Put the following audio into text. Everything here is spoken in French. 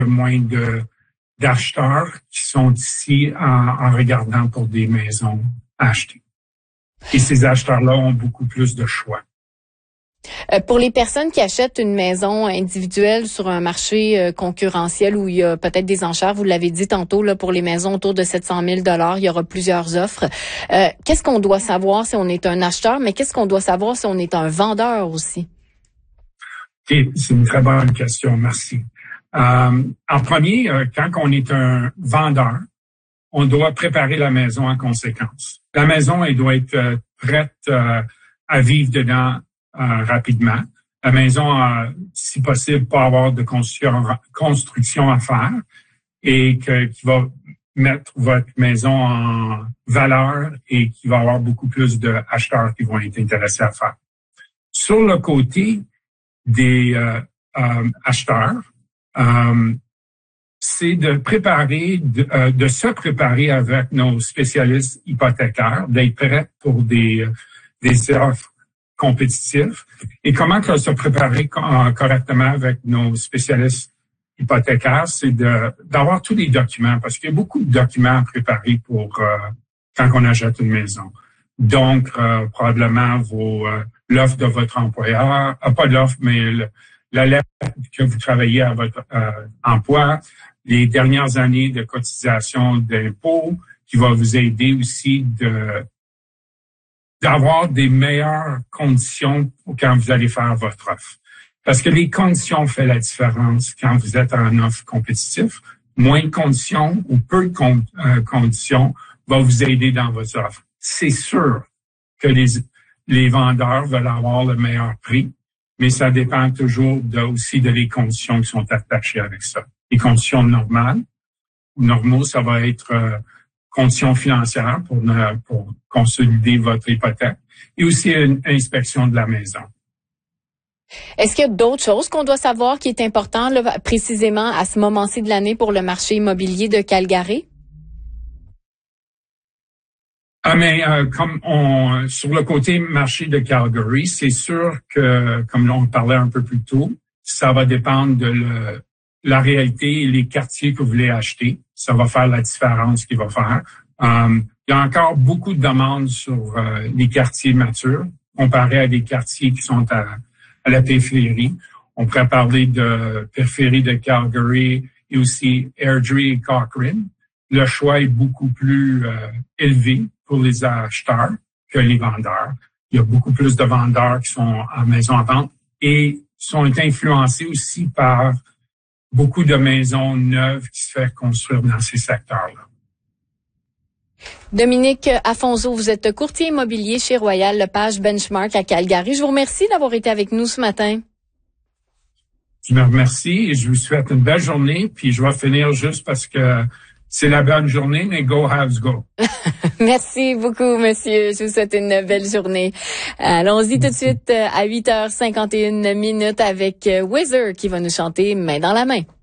moins d'acheteurs qui sont ici en regardant pour des maisons à acheter. Et ces acheteurs-là ont beaucoup plus de choix. Pour les personnes qui achètent une maison individuelle sur un marché concurrentiel où il y a peut-être des enchères, vous l'avez dit tantôt, là, pour les maisons autour de 700 000 $, il y aura plusieurs offres. Qu'est-ce qu'on doit savoir si on est un acheteur, mais qu'est-ce qu'on doit savoir si on est un vendeur aussi? Okay, c'est une très bonne question, merci. En premier, quand on est un vendeur, on doit préparer la maison en conséquence. La maison, elle doit être prête à vivre dedans rapidement. La maison, si possible, pas avoir de construction à faire et qui va mettre votre maison en valeur et qui va avoir beaucoup plus d'acheteurs qui vont être intéressés à faire. Sur le côté des acheteurs, c'est de se préparer avec nos spécialistes hypothécaires, d'être prêts pour des offres compétitifs. Et comment se préparer correctement avec nos spécialistes hypothécaires, c'est d'avoir tous les documents, parce qu'il y a beaucoup de documents à préparer pour quand on achète une maison. Donc, probablement l'offre de votre employeur, pas l'offre, mais la lettre que vous travaillez à votre emploi, les dernières années de cotisation d'impôts, qui va vous aider aussi d'avoir des meilleures conditions quand vous allez faire votre offre. Parce que les conditions font la différence quand vous êtes en offre compétitive. Moins de conditions ou peu de conditions va vous aider dans votre offre. C'est sûr que les vendeurs veulent avoir le meilleur prix, mais ça dépend toujours aussi de les conditions qui sont attachées avec ça. Les conditions normales ou normaux, ça va être conditions financières pour consolider votre hypothèque et aussi une inspection de la maison. Est-ce qu'il y a d'autres choses qu'on doit savoir qui est important là, précisément à ce moment-ci de l'année pour le marché immobilier de Calgary? Sur le côté marché de Calgary, c'est sûr que, comme on parlait un peu plus tôt, ça va dépendre de la réalité et les quartiers que vous voulez acheter. Ça va faire la différence qu'il va faire. Il y a encore beaucoup de demandes sur les quartiers matures comparé à des quartiers qui sont à la périphérie. On pourrait parler de périphérie de Calgary et aussi Airdrie et Cochrane. Le choix est beaucoup plus élevé pour les acheteurs que les vendeurs. Il y a beaucoup plus de vendeurs qui sont en maison à vente et sont influencés aussi par beaucoup de maisons neuves qui se font construire dans ces secteurs-là. Dominique Afonso, vous êtes courtier immobilier chez Royal Lepage Benchmark à Calgary. Je vous remercie d'avoir été avec nous ce matin. Je me remercie et je vous souhaite une belle journée. Puis je vais finir juste parce que c'est la bonne journée, mais go Habs go. Merci beaucoup, monsieur. Je vous souhaite une belle journée. Allons-y tout de suite à 8h51 avec Wizard qui va nous chanter Main dans la main.